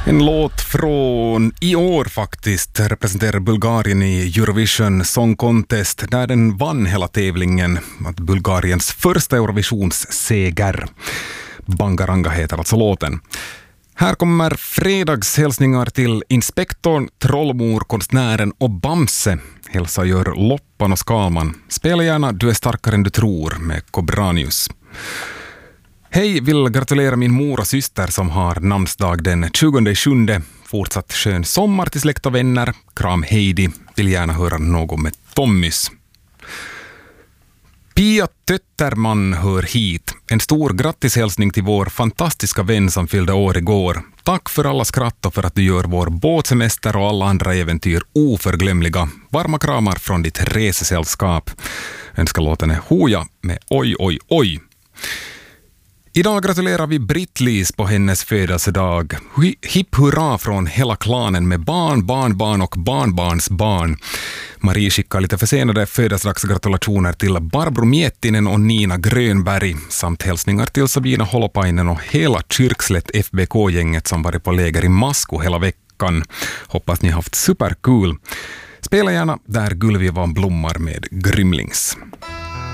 En låt från i år faktiskt representerar Bulgarien i Eurovision Song Contest där den vann hela tävlingen. Bulgariens första Eurovisionsseger. Bangaranga heter alltså låten. Här kommer fredagshälsningar till inspektorn, trollmor, konstnären och Bamse. Hälsa gör Loppan och Skalman. Spela gärna Du är starkare än du tror med Cobranius. Hej, vill gratulera min mor och syster som har namnsdag den 20/7. Fortsatt skön sommar till släkt och vänner. Kram Heidi, vill gärna höra något med Tommys. Pia Tötterman hör hit. En stor grattishälsning till vår fantastiska vän som fyllde år igår. Tack för alla skratt och för att du gör vår båtsemester och alla andra äventyr oförglömliga. Varma kramar från ditt resesällskap. Önskar låten är Hoja med Oj, oj, oj. Idag gratulerar vi Britt-Lis på hennes födelsedag. Hipp hurra från hela klanen med barn, barnbarn och barnbarnsbarn. Marie skickar lite försenade födelsedagsgratulationer till Barbro Miettinen och Nina Grönberg samt hälsningar till Sabina Holopainen och hela Kyrkslätt FBK-gänget som varit på läger i Masko hela veckan. Hoppas ni haft superkul. Spela gärna Där Gulvivan blommar med Grymlings.